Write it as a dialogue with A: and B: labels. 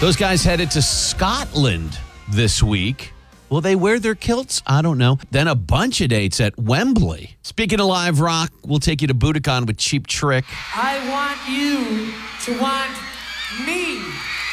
A: Those guys headed to Scotland this week. Will they wear their kilts? I don't know. Then a bunch of dates at Wembley. Speaking of live rock, we'll take you to Budokan with Cheap Trick.
B: I want you to want me.